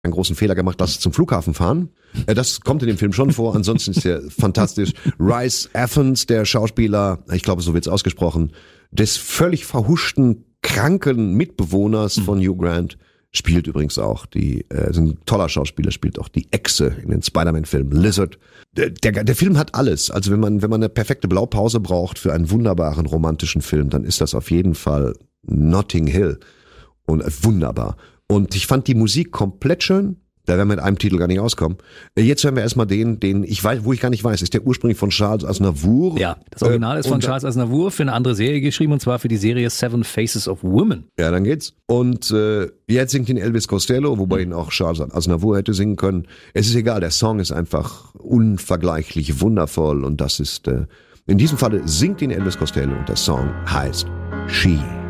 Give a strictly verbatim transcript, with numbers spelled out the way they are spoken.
einen großen Fehler gemacht, lass es zum Flughafen fahren. Das kommt in dem Film schon vor, ansonsten ist er fantastisch. Rhys Ifans, der Schauspieler, ich glaube, so wird's ausgesprochen, des völlig verhuschten, kranken Mitbewohners von Hugh Grant, spielt übrigens auch die, äh, ist ein toller Schauspieler, spielt auch die Echse in den Spider-Man-Filmen, Lizard. Der, der, der Film hat alles. Also wenn man, wenn man eine perfekte Blaupause braucht für einen wunderbaren romantischen Film, dann ist das auf jeden Fall Notting Hill. Und äh, wunderbar. Und ich fand die Musik komplett schön. Da werden wir mit einem Titel gar nicht auskommen. Jetzt hören wir erstmal den, den ich weiß, wo ich gar nicht weiß, ist der ursprünglich von Charles Aznavour? Ja, das Original äh, ist von Charles Aznavour für eine andere Serie geschrieben, und zwar für die Serie Seven Faces of Women. Ja, dann geht's. Und äh, jetzt singt ihn Elvis Costello, wobei ihn auch Charles Aznavour hätte singen können. Es ist egal, der Song ist einfach unvergleichlich wundervoll, und das ist, äh, in diesem Falle singt ihn Elvis Costello, und der Song heißt She.